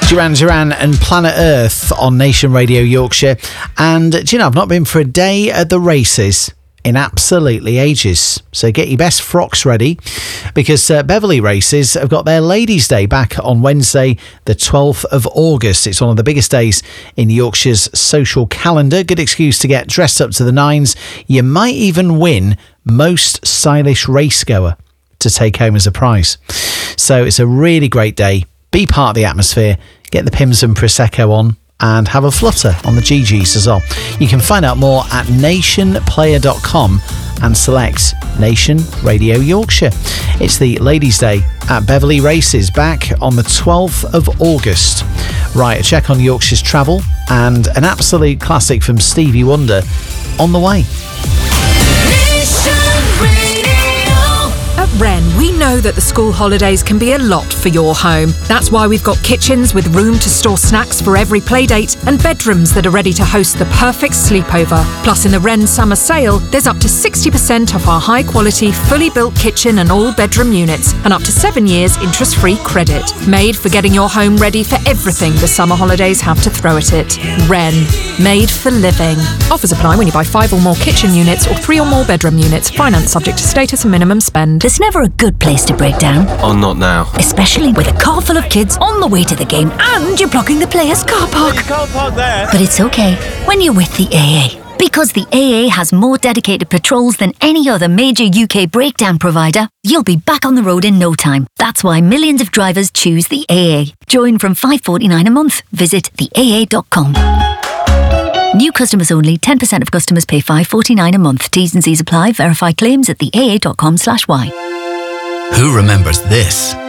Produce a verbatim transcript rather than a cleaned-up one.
Duran Duran and Planet Earth on Nation Radio Yorkshire. And do you know, I've not been for a day at the races in absolutely ages. So get your best frocks ready, because uh, Beverley Races have got their Ladies' Day back on Wednesday, the twelfth of August. It's one of the biggest days in Yorkshire's social calendar. Good excuse to get dressed up to the nines. You might even win most stylish racegoer to take home as a prize. So it's a really great day. Be part of the atmosphere. Get the Pims and Prosecco on and have a flutter on the G Gs as well. You can find out more at nation player dot com and select Nation Radio Yorkshire. It's the Ladies' Day at Beverley Races, back on the twelfth of August. Right, a check on Yorkshire's travel and an absolute classic from Stevie Wonder on the way. At Wren, we know that the school holidays can be a lot for your home. That's why we've got kitchens with room to store snacks for every playdate and bedrooms that are ready to host the perfect sleepover. Plus, in the Wren summer sale, there's up to sixty percent off our high-quality, fully built kitchen and all-bedroom units, and up to seven years interest-free credit. Made for getting your home ready for everything the summer holidays have to throw at it. Wren, made for living. Offers apply when you buy five or more kitchen units or three or more bedroom units. Finance subject to status and minimum spend. There's never a good place to break down. Oh, not now. Especially with a car full of kids on the way to the game and you're blocking the players' car park. You can't park there. But it's okay when you're with the A A. Because the A A has more dedicated patrols than any other major U K breakdown provider, you'll be back on the road in no time. That's why millions of drivers choose the A A. Join from five pounds forty-nine a month. Visit the A A dot com. New customers only. ten percent of customers pay five pounds forty-nine a month. T's and C's apply. Verify claims at the A A dot com slash Y. Who remembers this?